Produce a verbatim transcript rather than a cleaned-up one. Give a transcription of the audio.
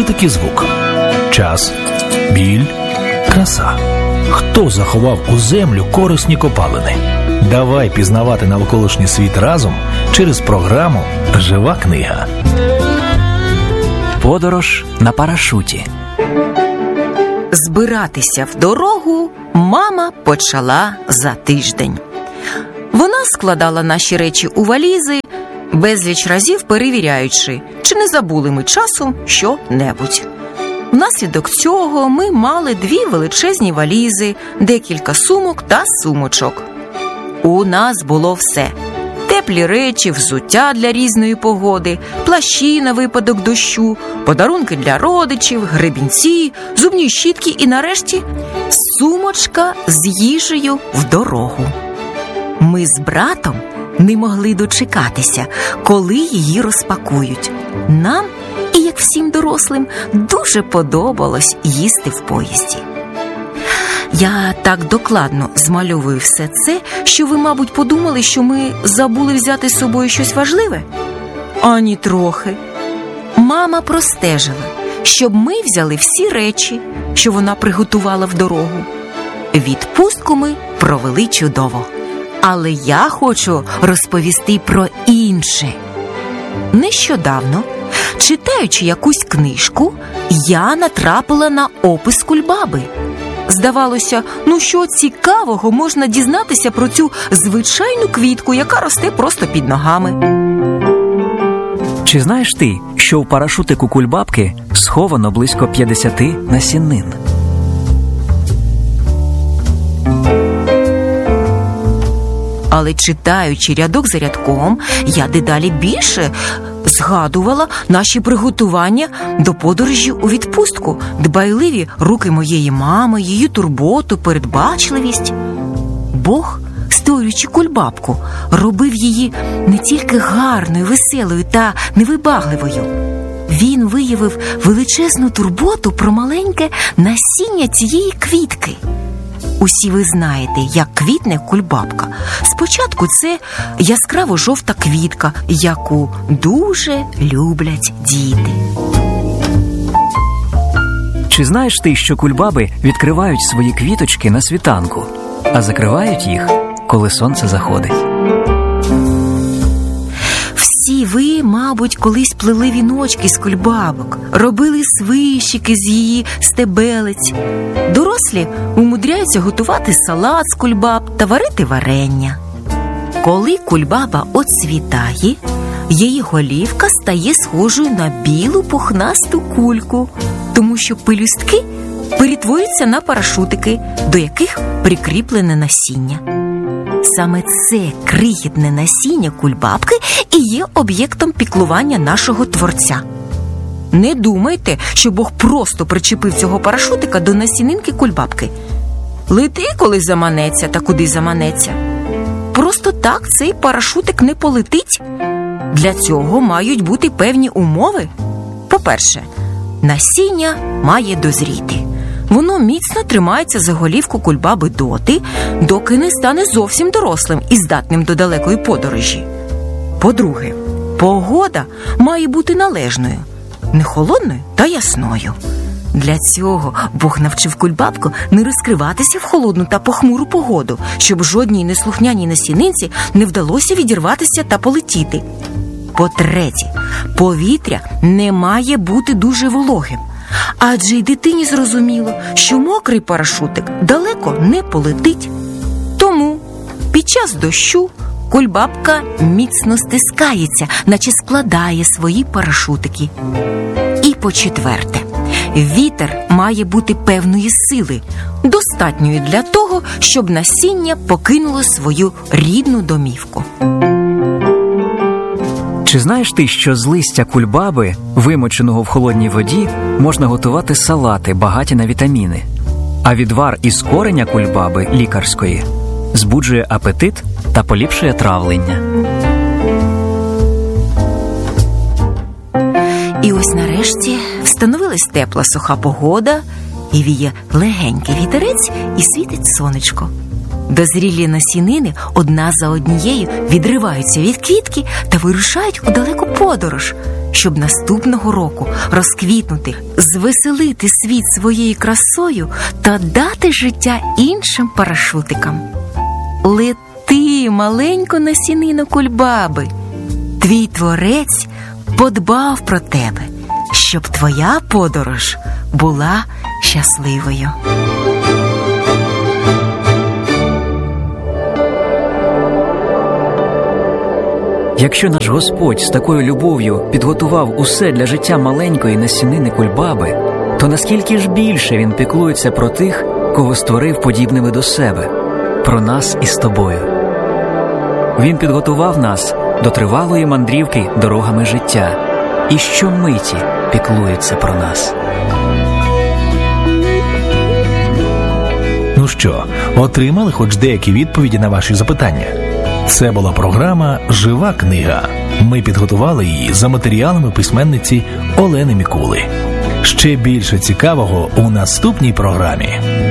Що таке звук? Час, біль, краса. Хто заховав у землю корисні копалини? Давай пізнавати навколишній світ разом через програму «Жива книга». Подорож на парашуті. Збиратися в дорогу мама почала за тиждень. Вона складала наші речі у валізи, безліч разів перевіряючи, чи не забули ми часом що-небудь. Внаслідок цього ми мали дві величезні валізи, декілька сумок та сумочок. У нас було все. Теплі речі, взуття для різної погоди, плащі на випадок дощу, подарунки для родичів, гребінці, зубні щітки і, нарешті, сумочка з їжею в дорогу. Ми з братом не могли дочекатися, коли її розпакують. Нам, і як всім дорослим, дуже подобалось їсти в поїзді. Я так докладно змальовую все це, що ви, мабуть, подумали, що ми забули взяти з собою щось важливе? Ані трохи. Мама простежила, щоб ми взяли всі речі, що вона приготувала в дорогу. Відпустку ми провели чудово. Але я хочу розповісти про інше. Нещодавно, читаючи якусь книжку, я натрапила на опис кульбаби. Здавалося, ну що цікавого можна дізнатися про цю звичайну квітку, яка росте просто під ногами. Чи знаєш ти, що в парашутику кульбабки сховано близько п'ятдесят насінин? Але читаючи рядок за рядком, я дедалі більше згадувала наші приготування до подорожі у відпустку, дбайливі руки моєї мами, її турботу, передбачливість. Бог, створюючи кульбабку, робив її не тільки гарною, веселою та невибагливою. Він виявив величезну турботу про маленьке насіння цієї квітки. Усі ви знаєте, як квітне кульбабка. Спочатку це яскраво-жовта квітка, яку дуже люблять діти. Чи знаєш ти, що кульбаби відкривають свої квіточки на світанку, а закривають їх, коли сонце заходить? Всі ви, мабуть, колись плели віночки з кульбабок, робили свищики з її стебелець. Дорослі умудряються готувати салат з кульбаб та варити варення. Коли кульбаба оцвітає, її голівка стає схожою на білу пухнасту кульку, тому що пелюстки перетворюються на парашутики, до яких прикріплене насіння. Саме це крихітне насіння кульбабки і є об'єктом піклування нашого Творця. Не думайте, що Бог просто причепив цього парашутика до насінинки кульбабки. Лети, коли заманеться та куди заманеться. Просто так цей парашутик не полетить. Для цього мають бути певні умови. По-перше, насіння має дозріти. Воно міцно тримається за голівку кульбаби доти, доки не стане зовсім дорослим і здатним до далекої подорожі. По-друге, погода має бути належною, не холодною та ясною. Для цього Бог навчив кульбабку не розкриватися в холодну та похмуру погоду, щоб жодній неслухняній насінинці не вдалося відірватися та полетіти. По-третє, повітря не має бути дуже вологим. Адже й дитині зрозуміло, що мокрий парашутик далеко не полетить. Тому під час дощу кульбабка міцно стискається, наче складає свої парашутики. І по-четверте, вітер має бути певної сили, достатньої для того, щоб насіння покинуло свою рідну домівку. Чи знаєш ти, що з листя кульбаби, вимоченого в холодній воді, можна готувати салати, багаті на вітаміни? А відвар із кореня кульбаби лікарської збуджує апетит та поліпшує травлення. І ось нарешті встановилась тепла суха погода, і віє легенький вітерець, і світить сонечко. Дозрілі насінини одна за однією відриваються від квітки та вирушають у далеку подорож, щоб наступного року розквітнути, звеселити світ своєю красою та дати життя іншим парашутикам. Лети, маленько насінино кульбаби, твій творець подбав про тебе, щоб твоя подорож була щасливою. Якщо наш Господь з такою любов'ю підготував усе для життя маленької насінини кульбаби, то наскільки ж більше Він піклується про тих, кого створив подібними до себе, про нас із тобою. Він підготував нас до тривалої мандрівки дорогами життя і щомиті піклується про нас. Ну що, отримали хоч деякі відповіді на ваші запитання? Це була програма «Жива книга». Ми підготували її за матеріалами письменниці Олени Мікули. Ще більше цікавого у наступній програмі.